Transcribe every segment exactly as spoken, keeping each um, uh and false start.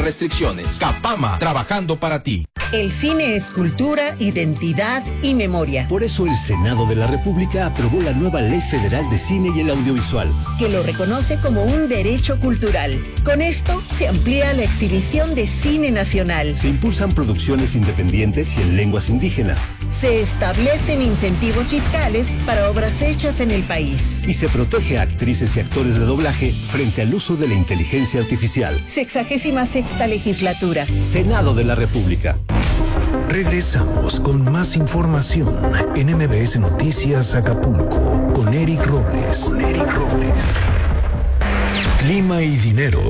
restricciones. Capama, trabajando para ti. El cine es cultura, identidad y memoria. Por eso el Senado de la República aprobó la nueva Ley Federal de Cine y el Audiovisual, que lo reconoce como un derecho cultural. Con esto se amplía la exhibición de cine nacional. Se impulsan producciones independientes y en lenguas indígenas. Se establecen incentivos fiscales para obras hechas en el país. Y se protege a actrices y actores de doblaje frente al uso de la inteligencia artificial. Sexagésima sexta legislatura. Senado de la República. Regresamos con más información en M B S Noticias Acapulco con Eric Robles. Con Eric Robles. Clima y dinero.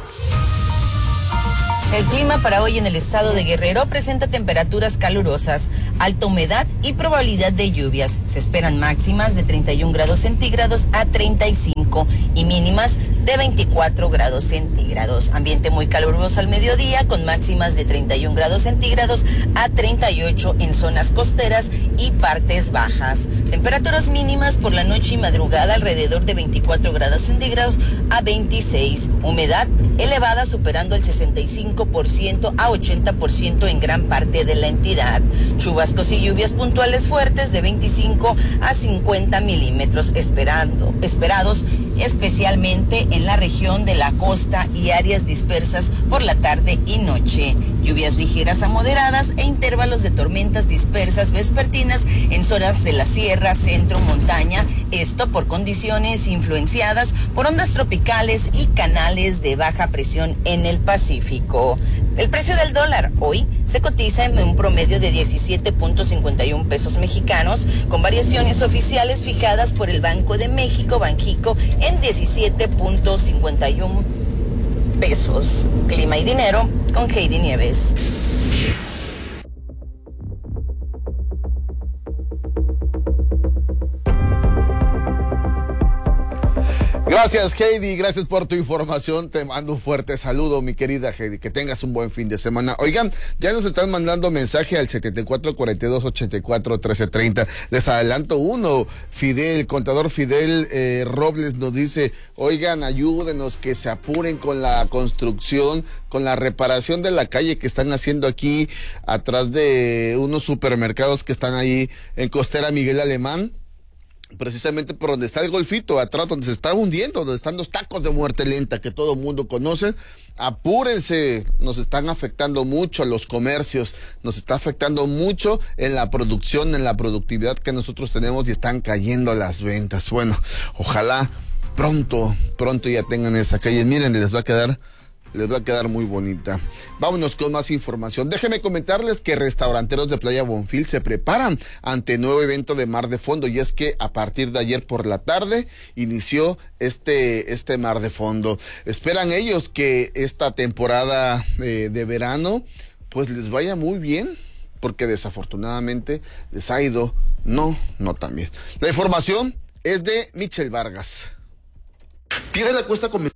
El clima para hoy en el estado de Guerrero presenta temperaturas calurosas, alta humedad y probabilidad de lluvias. Se esperan máximas de treinta y un grados centígrados a treinta y cinco y mínimas de veinticuatro grados centígrados. Ambiente muy caluroso al mediodía con máximas de treinta y un grados centígrados a treinta y ocho en zonas costeras y partes bajas. Temperaturas mínimas por la noche y madrugada alrededor de veinticuatro grados centígrados a veintiséis. Humedad elevada superando el sesenta y cinco por ciento a ochenta por ciento en gran parte de la entidad. Chubascos y lluvias puntuales fuertes de veinticinco a cincuenta milímetros esperando, esperados especialmente en la región de la costa y áreas dispersas por la tarde y noche. Lluvias ligeras a moderadas e intervalos de tormentas dispersas vespertinas en zonas de la sierra, centro, montaña, esto por condiciones influenciadas por ondas tropicales y canales de baja presión en el Pacífico. El precio del dólar hoy se cotiza en un promedio de diecisiete punto cincuenta y uno pesos mexicanos, con variaciones oficiales fijadas por el Banco de México, Banjico, en diecisiete punto cincuenta y uno pesos. Clima y dinero con Heidi Nieves. Gracias, Heidi, gracias por tu información. Te mando un fuerte saludo, mi querida Heidi. Que tengas un buen fin de semana. Oigan, ya nos están mandando mensaje al setenta y cuatro cuarenta y dos ochenta y cuatro trece treinta. Les adelanto uno. Fidel, contador Fidel eh, Robles nos dice, oigan, ayúdenos, que se apuren con la construcción, con la reparación de la calle que están haciendo aquí atrás de unos supermercados que están ahí en Costera Miguel Alemán. Precisamente por donde está el golfito, atrás donde se está hundiendo, donde están los tacos de muerte lenta que todo mundo conoce. Apúrense, nos están afectando mucho a los comercios, nos está afectando mucho en la producción, en la productividad que nosotros tenemos y están cayendo las ventas. Bueno, ojalá pronto, pronto ya tengan esa calle. Miren, les va a quedar... Les va a quedar muy bonita. Vámonos con más información. Déjenme comentarles que restauranteros de Playa Bonfil se preparan ante nuevo evento de Mar de Fondo, y es que a partir de ayer por la tarde inició este, este Mar de Fondo. Esperan ellos que esta temporada eh, de verano pues les vaya muy bien, porque desafortunadamente les ha ido no, no tan bien. La información es de Michelle Vargas. Piedra la Cuesta con...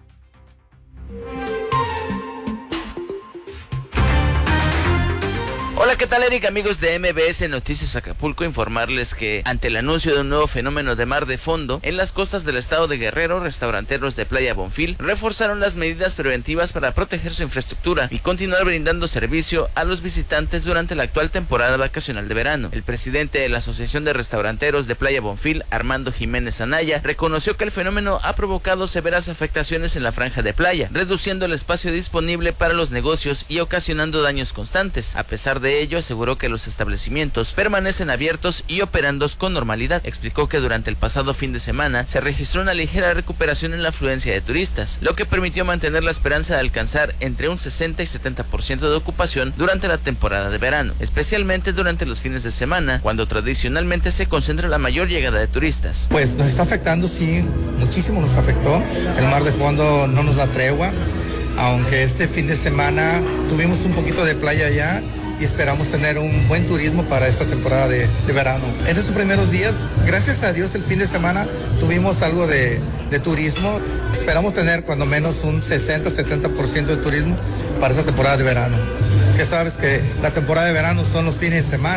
Hola, ¿qué tal, Eric? Amigos de M B S Noticias Acapulco, informarles que ante el anuncio de un nuevo fenómeno de mar de fondo en las costas del estado de Guerrero, restauranteros de Playa Bonfil reforzaron las medidas preventivas para proteger su infraestructura y continuar brindando servicio a los visitantes durante la actual temporada vacacional de verano. El presidente de la Asociación de Restauranteros de Playa Bonfil, Armando Jiménez Anaya, reconoció que el fenómeno ha provocado severas afectaciones en la franja de playa, reduciendo el espacio disponible para los negocios y ocasionando daños constantes. A pesar de ello, aseguró que los establecimientos permanecen abiertos y operando con normalidad. Explicó que durante el pasado fin de semana se registró una ligera recuperación en la afluencia de turistas, lo que permitió mantener la esperanza de alcanzar entre un sesenta y setenta por ciento de ocupación durante la temporada de verano, especialmente durante los fines de semana, cuando tradicionalmente se concentra la mayor llegada de turistas. Pues nos está afectando, sí, muchísimo nos afectó. El mar de fondo no nos da tregua, aunque este fin de semana tuvimos un poquito de playa ya y esperamos tener un buen turismo para esta temporada de, de verano. En estos primeros días, gracias a Dios, el fin de semana tuvimos algo de, de turismo. Esperamos tener cuando menos un sesenta a setenta por ciento de turismo para esta temporada de verano. Que sabes que la temporada de verano son los fines de semana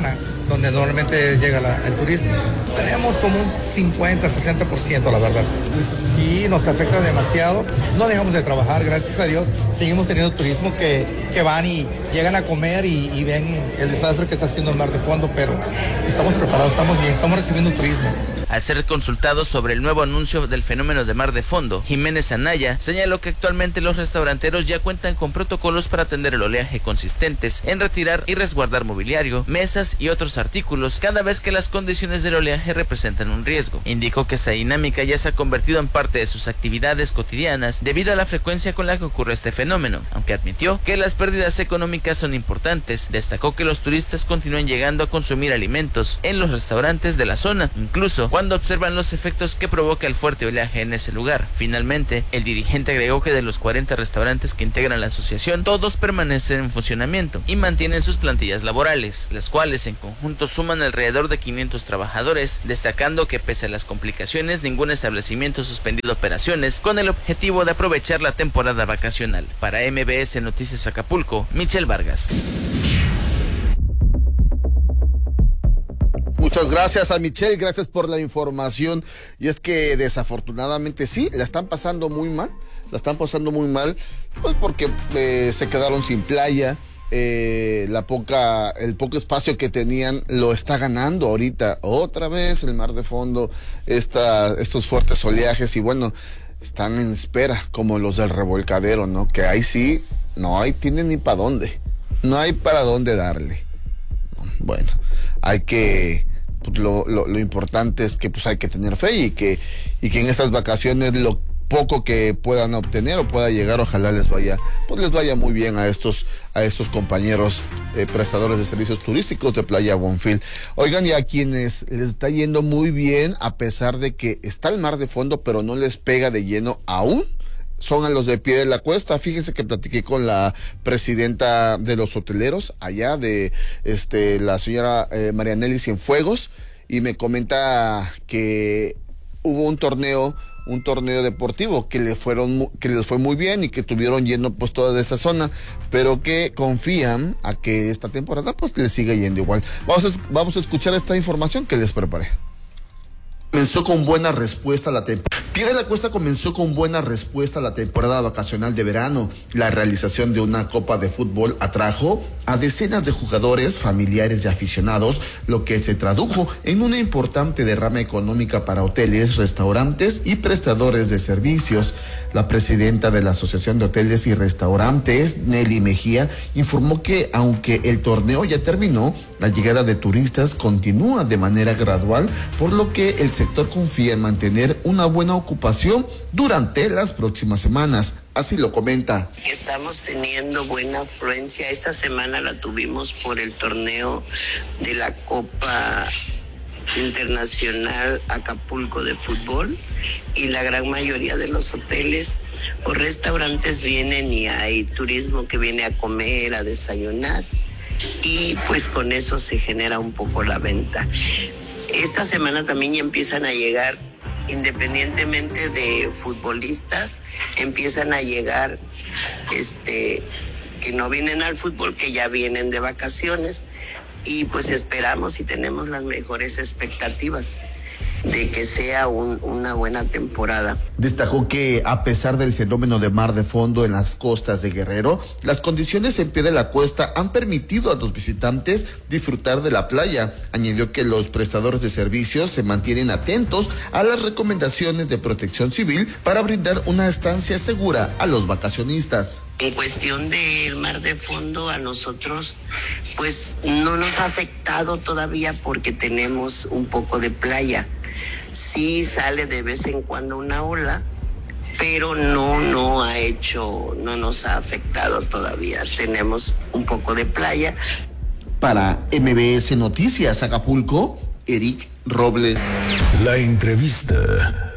donde normalmente llega la, el turismo. Tenemos como un cincuenta, sesenta por ciento, la verdad. Sí, nos afecta demasiado. No dejamos de trabajar, gracias a Dios. Seguimos teniendo turismo que, que van y llegan a comer y, y ven el desastre que está haciendo el Mar de Fondo, pero estamos preparados, estamos bien, estamos recibiendo turismo. Al ser consultado sobre el nuevo anuncio del fenómeno de mar de fondo, Jiménez Anaya señaló que actualmente los restauranteros ya cuentan con protocolos para atender el oleaje consistentes en retirar y resguardar mobiliario, mesas y otros artículos cada vez que las condiciones del oleaje representan un riesgo. Indicó que esta dinámica ya se ha convertido en parte de sus actividades cotidianas debido a la frecuencia con la que ocurre este fenómeno, aunque admitió que las pérdidas económicas son importantes. Destacó que los turistas continúan llegando a consumir alimentos en los restaurantes de la zona, incluso cuando observan los efectos que provoca el fuerte oleaje en ese lugar. Finalmente, el dirigente agregó que de los cuarenta restaurantes que integran la asociación, todos permanecen en funcionamiento y mantienen sus plantillas laborales, las cuales en conjunto suman alrededor de quinientos trabajadores, destacando que pese a las complicaciones, ningún establecimiento ha suspendido operaciones con el objetivo de aprovechar la temporada vacacional. Para M B S Noticias Acapulco, Michelle Vargas. Muchas gracias a Michelle, gracias por la información. Y es que desafortunadamente sí, la están pasando muy mal, la están pasando muy mal, pues porque eh, se quedaron sin playa, eh, la poca, el poco espacio que tenían lo está ganando ahorita otra vez el Mar de Fondo, esta, estos fuertes oleajes y bueno, están en espera como los del Revolcadero, ¿no? Que ahí sí, no hay, tienen ni para dónde, no hay para dónde darle. Bueno, hay que, pues lo, lo, lo importante es que pues hay que tener fe y que, y que en estas vacaciones lo poco que puedan obtener o pueda llegar, ojalá les vaya, pues les vaya muy bien a estos, a estos compañeros eh, prestadores de servicios turísticos de Playa Bonfil. Oigan, y a quienes les está yendo muy bien, a pesar de que está el Mar de Fondo, pero no les pega de lleno aún, son a los de Pie de la Cuesta. Fíjense que platiqué con la presidenta de los hoteleros allá, de este la señora eh, Marianelli Cienfuegos, y me comenta que hubo un torneo, un torneo deportivo que le fueron que les fue muy bien y que tuvieron lleno pues toda esa zona, pero que confían a que esta temporada pues les siga yendo igual. Vamos a, vamos a escuchar esta información que les preparé. Comenzó con buena respuesta a la temporada. Pie de la Cuesta comenzó con buena respuesta a la temporada vacacional de verano. La realización de una copa de fútbol atrajo a decenas de jugadores, familiares y aficionados, lo que se tradujo en una importante derrama económica para hoteles, restaurantes y prestadores de servicios. La presidenta de la Asociación de Hoteles y Restaurantes, Nelly Mejía, informó que aunque el torneo ya terminó, la llegada de turistas continúa de manera gradual, por lo que el sector confía en mantener una buena ocupación durante las próximas semanas. Así lo comenta. Estamos teniendo buena afluencia. Esta semana la tuvimos por el torneo de la Copa Internacional Acapulco de fútbol, y la gran mayoría de los hoteles o restaurantes vienen y hay turismo que viene a comer, a desayunar, y pues con eso se genera un poco la venta. Esta semana también ya empiezan a llegar, independientemente de futbolistas, empiezan a llegar este que no vienen al fútbol, que ya vienen de vacaciones, y pues esperamos y tenemos las mejores expectativas de que sea un, una buena temporada. Destacó que a pesar del fenómeno de mar de fondo en las costas de Guerrero, las condiciones en Pie de la Cuesta han permitido a los visitantes disfrutar de la playa. Añadió que los prestadores de servicios se mantienen atentos a las recomendaciones de Protección Civil para brindar una estancia segura a los vacacionistas. En cuestión del mar de fondo, a nosotros pues no nos ha afectado todavía porque tenemos un poco de playa. Sí sale de vez en cuando una ola, pero no, no ha hecho, no nos ha afectado todavía. Tenemos un poco de playa. Para M B S Noticias Acapulco, Eric Robles. La entrevista.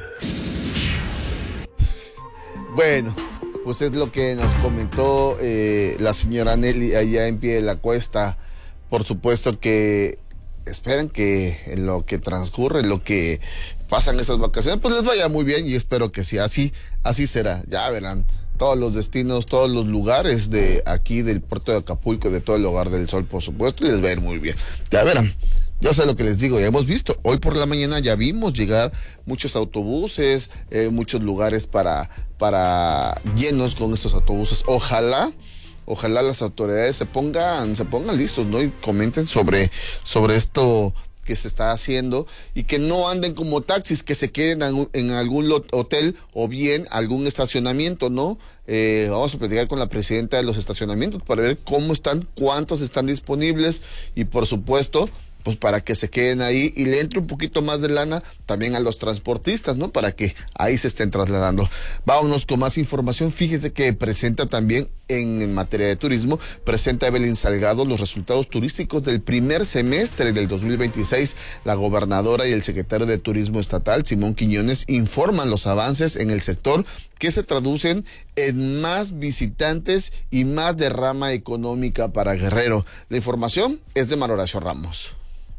Bueno, pues es lo que nos comentó eh, la señora Nelly allá en Pie de la Cuesta. Por supuesto que esperan que en lo que transcurre, en lo que pasan estas vacaciones, pues les vaya muy bien, y espero que sí, así, así será. Ya verán, todos los destinos, todos los lugares de aquí del puerto de Acapulco, de todo el Hogar del Sol, por supuesto, y les va a ir muy bien. Ya verán. Yo sé lo que les digo, ya hemos visto, hoy por la mañana ya vimos llegar muchos autobuses, eh, muchos lugares para, para llenos con estos autobuses. Ojalá, ojalá las autoridades se pongan, se pongan listos, ¿no? Y comenten sobre, sobre esto que se está haciendo y que no anden como taxis, que se queden en, en algún hotel o bien algún estacionamiento, ¿no? Eh, vamos a platicar con la presidenta de los estacionamientos para ver cómo están, cuántos están disponibles y por supuesto, pues para que se queden ahí y le entre un poquito más de lana también a los transportistas, ¿no? Para que ahí se estén trasladando. Vámonos con más información. Fíjese que presenta también en, en materia de turismo, presenta Evelyn Salgado los resultados turísticos del primer semestre del dos mil veintiséis. La gobernadora y el secretario de Turismo Estatal, Simón Quiñones, informan los avances en el sector que se traducen en más visitantes y más derrama económica para Guerrero. La información es de Manuel Horacio Ramos.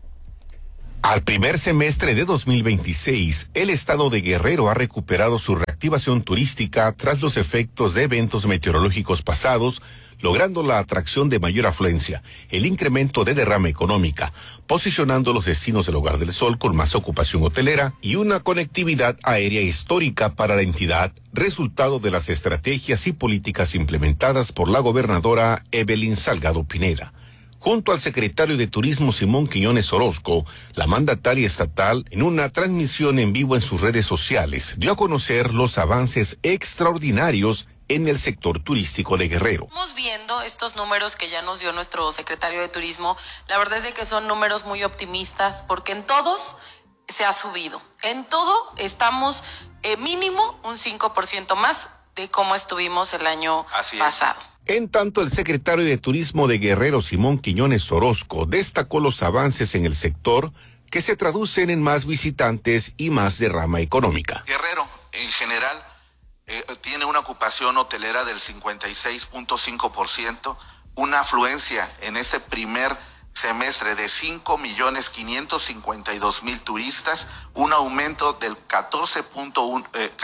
Al primer semestre de dos mil veintiséis, el estado de Guerrero ha recuperado su reactivación turística tras los efectos de eventos meteorológicos pasados, logrando la atracción de mayor afluencia, el incremento de derrama económica, posicionando los destinos del Hogar del Sol con más ocupación hotelera y una conectividad aérea histórica para la entidad, resultado de las estrategias y políticas implementadas por la gobernadora Evelyn Salgado Pineda. Junto al secretario de Turismo Simón Quiñones Orozco, la mandataria estatal, en una transmisión en vivo en sus redes sociales, dio a conocer los avances extraordinarios en el sector turístico de Guerrero. Estamos viendo estos números que ya nos dio nuestro secretario de Turismo. La verdad es de que son números muy optimistas porque en todos se ha subido. En todo estamos eh, mínimo un cinco por ciento más de cómo estuvimos el año pasado. En tanto, el secretario de Turismo de Guerrero, Simón Quiñones Orozco, destacó los avances en el sector que se traducen en más visitantes y más derrama económica. Guerrero, en general, eh, tiene una ocupación hotelera del cincuenta y seis punto cinco por ciento, una afluencia en este primer semestre de cinco millones quinientos cincuenta y dos mil turistas, un aumento del catorce punto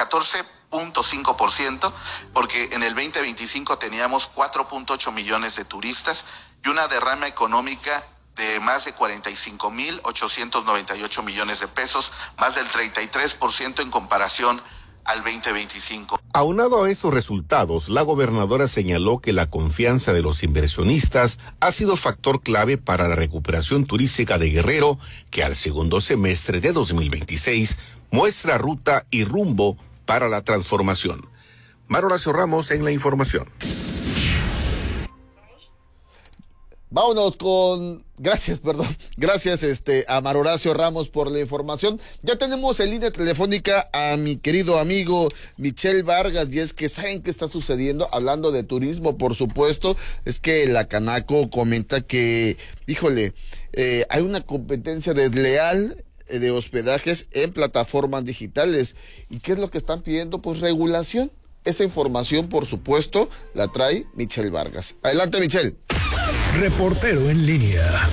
cinco por ciento, porque en el veinte veinticinco teníamos cuatro punto ocho millones de turistas y una derrama económica de más de cuarenta y cinco mil ochocientos noventa y ocho millones de pesos, más del treinta y tres por ciento en comparación al veinte veinticinco. Aunado a estos resultados, la gobernadora señaló que la confianza de los inversionistas ha sido factor clave para la recuperación turística de Guerrero, que al segundo semestre de dos mil veintiséis muestra ruta y rumbo para la transformación. Manuel Horacio Ramos en la información. Vámonos con, gracias, perdón, gracias este a Manuel Horacio Ramos por la información. Ya tenemos en línea telefónica a mi querido amigo Michel Vargas, y es que ¿saben qué está sucediendo? Hablando de turismo, por supuesto, es que la Canaco comenta que, híjole, eh, hay una competencia desleal de hospedajes en plataformas digitales. ¿Y qué es lo que están pidiendo? Pues regulación. Esa información, por supuesto, la trae Michel Vargas. Adelante, Michel. Reportero en línea.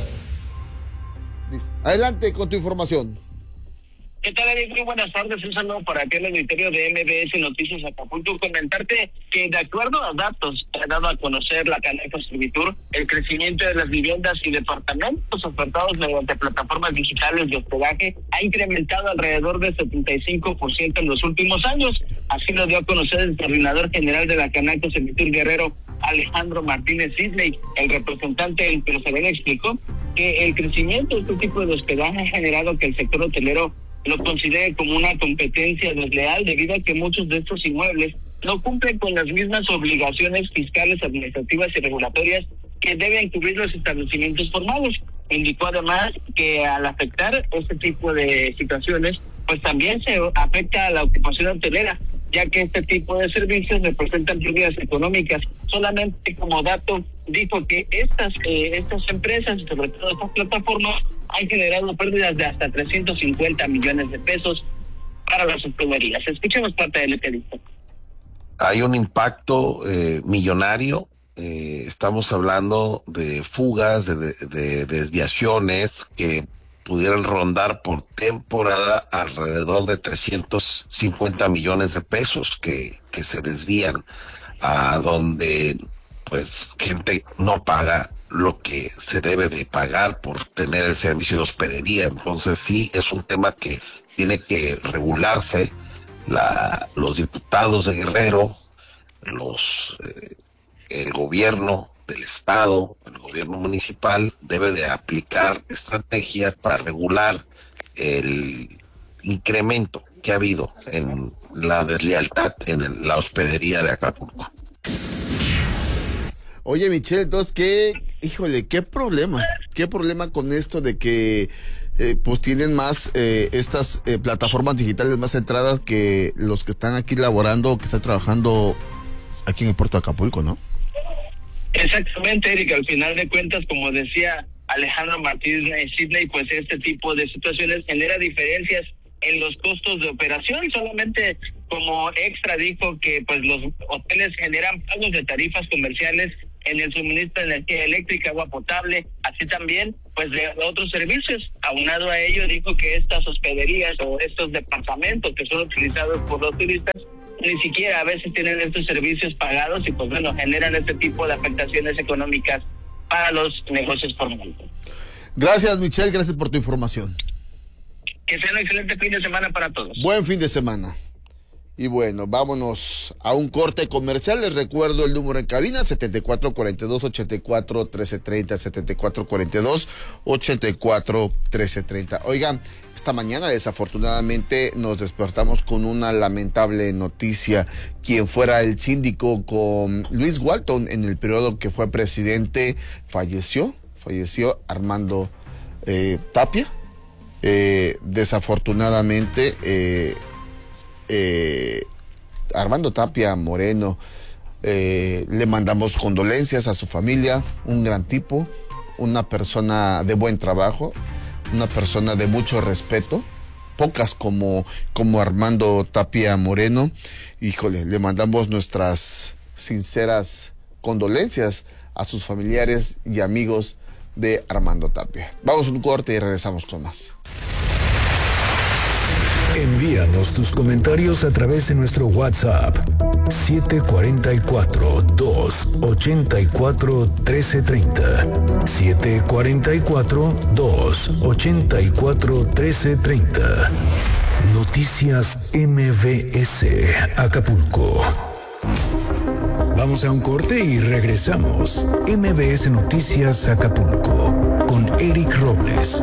Adelante con tu información. ¿Qué tal, Eric? Muy buenas tardes. Un saludo para ti, el auditorio de M B S Noticias Acapulco. Comentarte que, de acuerdo a datos que ha dado a conocer la Canaco Servitur, el crecimiento de las viviendas y departamentos ofertados mediante plataformas digitales de hospedaje ha incrementado alrededor del setenta y cinco por ciento en los últimos años. Así lo dio a conocer el coordinador general de la Canaco Servitur Guerrero, Alejandro Martínez Sidney. El representante empresarial explicó que el crecimiento de este tipo de hospedaje ha generado que el sector hotelero lo considere como una competencia desleal, debido a que muchos de estos inmuebles no cumplen con las mismas obligaciones fiscales, administrativas y regulatorias que deben cubrir los establecimientos formales. Indicó además que al afectar este tipo de situaciones, pues también se afecta a la ocupación hotelera, ya que este tipo de servicios representan pérdidas económicas. Solamente como dato, dijo que estas eh, estas empresas, sobre todo estas plataformas, han generado pérdidas de hasta trescientos cincuenta millones de pesos para las hostelerías. Escuchemos parte de lo que dijo. Hay un impacto eh, millonario. Eh, estamos hablando de fugas, de, de, de desviaciones que pudieran rondar por temporada alrededor de trescientos cincuenta millones de pesos que, que se desvían a donde pues gente no paga lo que se debe de pagar por tener el servicio de hospedería. Entonces sí es un tema que tiene que regularse. La, los diputados de Guerrero, los eh, el gobierno del estado, el gobierno municipal debe de aplicar estrategias para regular el incremento que ha habido en la deslealtad en el, la hospedería de Acapulco. Oye, Michelle, entonces, ¿qué, híjole, qué problema? ¿Qué problema con esto de que eh, pues tienen más eh, estas eh, plataformas digitales más centradas que los que están aquí laborando o que están trabajando aquí en el puerto de Acapulco, ¿no? Exactamente, Eric, al final de cuentas, como decía Alejandro Martínez Sidney, pues este tipo de situaciones genera diferencias en los costos de operación. Solamente como extra dijo que pues los hoteles generan pagos de tarifas comerciales en el suministro de energía eléctrica, agua potable, así también pues de otros servicios. Aunado a ello, dijo que estas hospederías o estos departamentos que son utilizados por los turistas ni siquiera a veces tienen estos servicios pagados y pues bueno, generan este tipo de afectaciones económicas para los negocios formales. Gracias, Michelle, gracias por tu información. Que sea un excelente fin de semana para todos. Buen fin de semana. Y bueno, vámonos a un corte comercial. Les recuerdo el número en cabina, setenta y cuatro cuarenta y dos, ochenta y cuatro, trece treinta, setenta y cuatro cuarenta y dos, ochenta y cuatro, trece treinta. Oigan, esta mañana desafortunadamente nos despertamos con una lamentable noticia. Quien fuera el síndico con Luis Walton en el periodo que fue presidente falleció, falleció Armando eh, Tapia. Eh, desafortunadamente, eh, eh, Armando Tapia Moreno, eh, le mandamos condolencias a su familia, un gran tipo, una persona de buen trabajo, una persona de mucho respeto, pocas como, como Armando Tapia Moreno. Híjole, le mandamos nuestras sinceras condolencias a sus familiares y amigos de Armando Tapia. Vamos a un corte y regresamos con más. Envíanos tus comentarios a través de nuestro WhatsApp siete cuatro cuatro, dos ochenta y cuatro, trece treinta. siete cuatro cuatro, dos ochenta y cuatro, trece treinta. Noticias M B S Acapulco. Vamos a un corte y regresamos. M B S Noticias Acapulco con Eric Robles.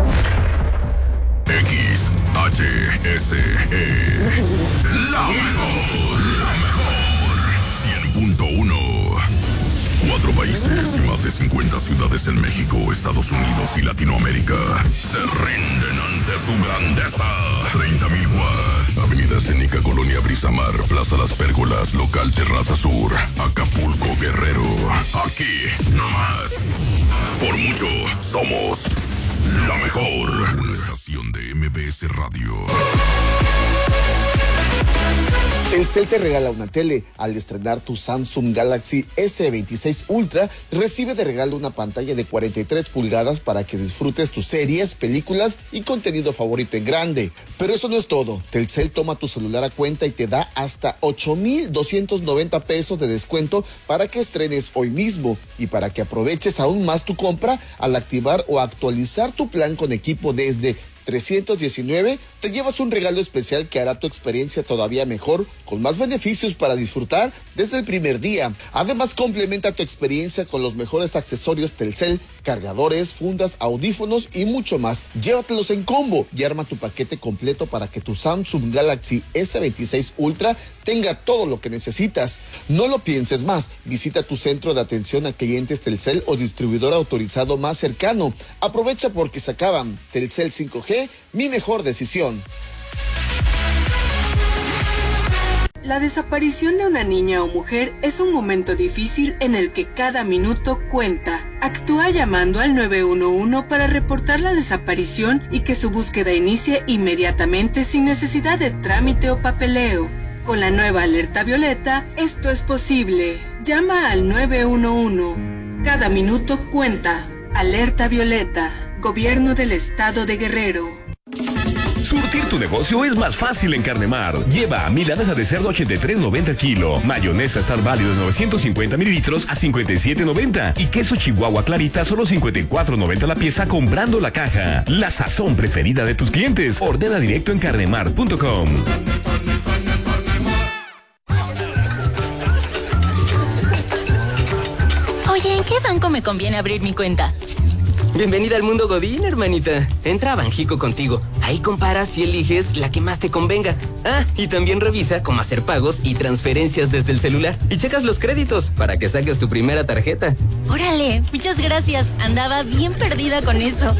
X H S E. La mejor, la mejor. cien punto uno. Cuatro países y más de cincuenta ciudades en México, Estados Unidos y Latinoamérica se rinden ante su grandeza. treinta mil watts. Avenida Escénica, Colonia Brisamar, Plaza Las Pérgolas, Local Terraza Sur, Acapulco, Guerrero. Aquí, no más. Por mucho, somos la mejor. Una estación de M B S Radio. Telcel te regala una tele. Al estrenar tu Samsung Galaxy S veintiséis Ultra, recibe de regalo una pantalla de cuarenta y tres pulgadas para que disfrutes tus series, películas y contenido favorito en grande. Pero eso no es todo. Telcel toma tu celular a cuenta y te da hasta ocho mil doscientos noventa pesos de descuento para que estrenes hoy mismo y para que aproveches aún más tu compra al activar o actualizar tu plan con equipo desde trescientos diecinueve, te llevas un regalo especial que hará tu experiencia todavía mejor, con más beneficios para disfrutar desde el primer día. Además, complementa tu experiencia con los mejores accesorios Telcel, cargadores, fundas, audífonos y mucho más. Llévatelos en combo y arma tu paquete completo para que tu Samsung Galaxy S veintiséis Ultra tenga todo lo que necesitas. No lo pienses más. Visita tu centro de atención a clientes Telcel o distribuidor autorizado más cercano. Aprovecha porque se acaban. Telcel cinco G, mi mejor decisión. La desaparición de una niña o mujer es un momento difícil en el que cada minuto cuenta. Actúa llamando al nueve uno uno para reportar la desaparición y que su búsqueda inicie inmediatamente sin necesidad de trámite o papeleo. Con la nueva alerta violeta, esto es posible. Llama al nueve uno uno. Cada minuto cuenta. Alerta violeta. Gobierno del Estado de Guerrero. Surtir tu negocio es más fácil en Carnemar. Lleva milanesa de cerdo ochenta y tres noventa el kilo, mayonesa Star Value de novecientos cincuenta mililitros a cincuenta y siete noventa y queso Chihuahua Clarita solo cincuenta y cuatro noventa la pieza comprando la caja. La sazón preferida de tus clientes. Ordena directo en carnemar punto com. Oye, ¿en qué banco me conviene abrir mi cuenta? Bienvenida al mundo Godín, hermanita. Entra a Banjico contigo. Ahí comparas y eliges la que más te convenga. Ah, y también revisa cómo hacer pagos y transferencias desde el celular. Y checas los créditos para que saques tu primera tarjeta. Órale, muchas gracias. Andaba bien perdida con eso.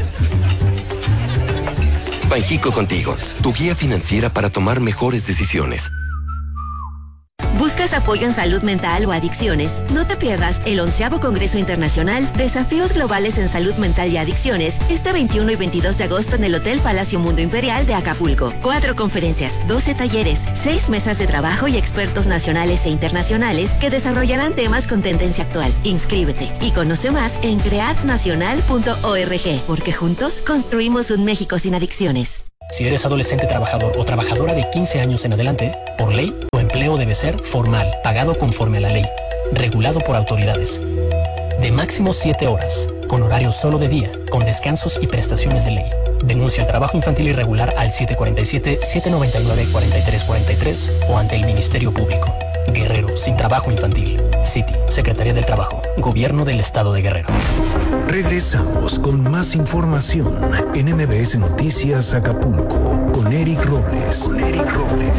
Banjico contigo, tu guía financiera para tomar mejores decisiones. ¿Buscas apoyo en salud mental o adicciones? No te pierdas el onceavo Congreso Internacional Desafíos Globales en Salud Mental y Adicciones este veintiuno y veintidós de agosto en el Hotel Palacio Mundo Imperial de Acapulco. Cuatro conferencias, doce talleres, seis mesas de trabajo y expertos nacionales e internacionales que desarrollarán temas con tendencia actual. Inscríbete y conoce más en cread nacional punto org, porque juntos construimos un México sin adicciones. Si eres adolescente trabajador o trabajadora de quince años en adelante, por ley, tu empleo debe ser formal, pagado conforme a la ley, regulado por autoridades. De máximo siete horas, con horario solo de día, con descansos y prestaciones de ley. Denuncia el trabajo infantil irregular al siete cuatro siete, siete nueve nueve, cuatro tres cuatro tres o ante el Ministerio Público. Guerrero sin trabajo infantil. City, Secretaría del Trabajo, Gobierno del Estado de Guerrero. Regresamos con más información en M B S Noticias Acapulco con Eric Robles. Con Eric Robles.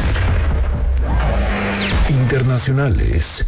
Internacionales.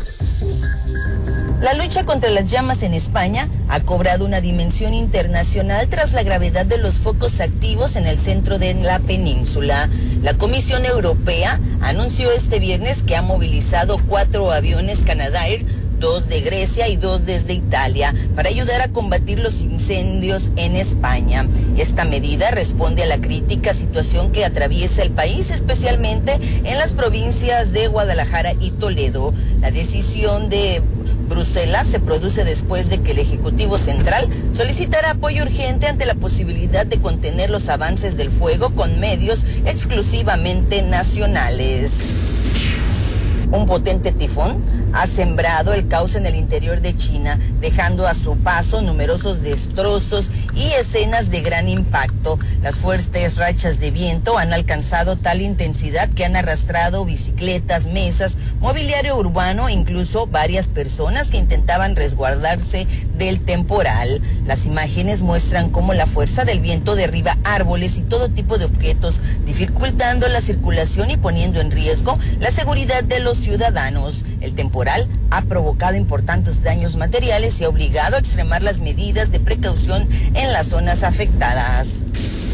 La lucha contra las llamas en España ha cobrado una dimensión internacional tras la gravedad de los focos activos en el centro de la península. La Comisión Europea anunció este viernes que ha movilizado cuatro aviones Canadair, dos de Grecia y dos desde Italia, para ayudar a combatir los incendios en España. Esta medida responde a la crítica situación que atraviesa el país, especialmente en las provincias de Guadalajara y Toledo. La decisión de Bruselas se produce después de que el Ejecutivo Central solicitara apoyo urgente ante la posibilidad de contener los avances del fuego con medios exclusivamente nacionales. Un potente tifón ha sembrado el caos en el interior de China, dejando a su paso numerosos destrozos y escenas de gran impacto. Las fuertes rachas de viento han alcanzado tal intensidad que han arrastrado bicicletas, mesas, mobiliario urbano e incluso varias personas que intentaban resguardarse del temporal. Las imágenes muestran cómo la fuerza del viento derriba árboles y todo tipo de objetos, dificultando la circulación y poniendo en riesgo la seguridad de los ciudadanos. El temporal ha provocado importantes daños materiales y ha obligado a extremar las medidas de precaución en las zonas afectadas.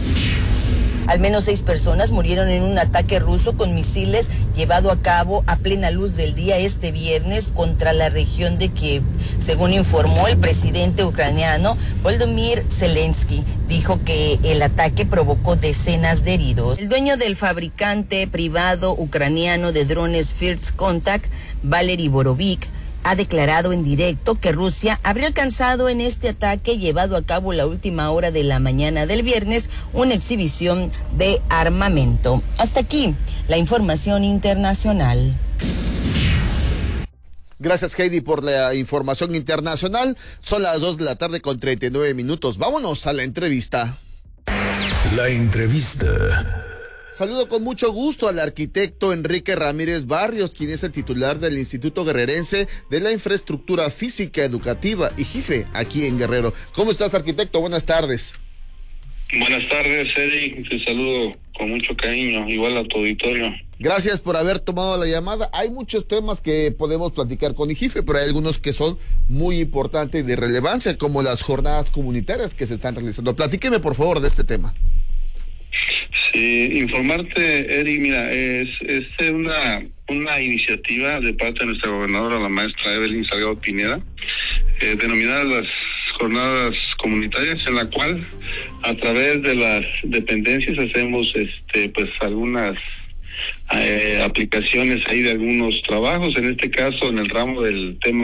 Al menos seis personas murieron en un ataque ruso con misiles llevado a cabo a plena luz del día este viernes contra la región de Kiev. Según informó el presidente ucraniano Volodymyr Zelensky, dijo que el ataque provocó decenas de heridos. El dueño del fabricante privado ucraniano de drones First Contact, Valery Borovik, ha declarado en directo que Rusia habría alcanzado en este ataque llevado a cabo la última hora de la mañana del viernes una exhibición de armamento. Hasta aquí la información internacional. Gracias, Heidi, por la información internacional. Son las dos de la tarde con treinta y nueve minutos. Vámonos a la entrevista. La entrevista. Saludo con mucho gusto al arquitecto Enrique Ramírez Barrios, quien es el titular del Instituto Guerrerense de la Infraestructura Física Educativa, I G I F E, aquí en Guerrero. ¿Cómo estás, arquitecto? Buenas tardes. Buenas tardes, Eric. Te saludo con mucho cariño, igual a tu auditorio. Gracias por haber tomado la llamada. Hay muchos temas que podemos platicar con I G I F E, pero hay algunos que son muy importantes y de relevancia, como las jornadas comunitarias que se están realizando. Platíqueme, por favor, de este tema. Sí, informarte, Eric, mira, es, es una, una iniciativa de parte de nuestra gobernadora, la maestra Evelyn Salgado Pineda, eh, denominada las jornadas comunitarias, en la cual a través de las dependencias hacemos este pues algunas eh, aplicaciones ahí de algunos trabajos, en este caso en el ramo del tema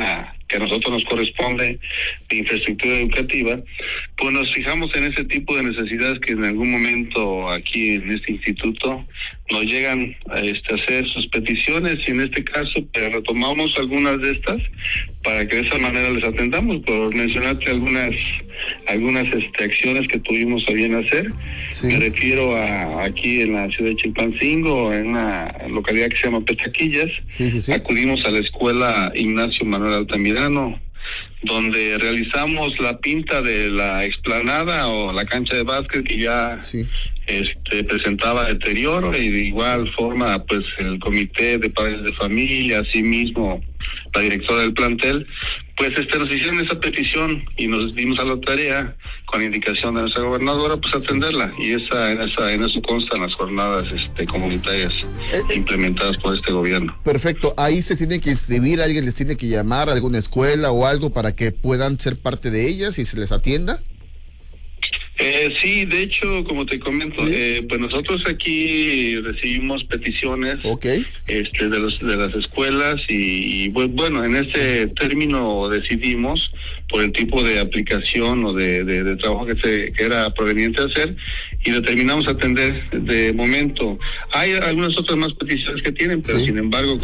que a nosotros nos corresponde de infraestructura educativa, pues nos fijamos en ese tipo de necesidades que en algún momento aquí en este instituto nos llegan a este, hacer sus peticiones, y en este caso pues, retomamos algunas de estas para que de esa manera les atendamos. Por mencionarte algunas algunas este, acciones que tuvimos a bien hacer, sí. Me refiero a aquí en la ciudad de Chilpancingo, en una localidad que se llama Petaquillas, sí, sí, sí. Acudimos a la escuela Ignacio Manuel Altamirano, donde realizamos la pinta de la explanada o la cancha de básquet que ya sí. este presentaba deterioro, y de igual forma pues el comité de padres de familia, así mismo la directora del plantel, pues este nos hicieron esa petición y nos dimos a la tarea, con indicación de nuestra gobernadora, pues atenderla, y esa en esa en eso constan las jornadas este comunitarias eh, eh, implementadas por este gobierno. Perfecto, ahí se tiene que inscribir, alguien les tiene que llamar a alguna escuela o algo para que puedan ser parte de ellas y se les atienda. Eh, sí, de hecho, como te comento, ¿sí? eh, pues nosotros aquí recibimos peticiones okay. este, de, los, de las escuelas y, y pues, bueno, en este término decidimos por el tipo de aplicación o de, de, de trabajo que, se, que era proveniente de hacer, y determinamos atender de momento. Hay algunas otras más peticiones que tienen, pero sí. sin embargo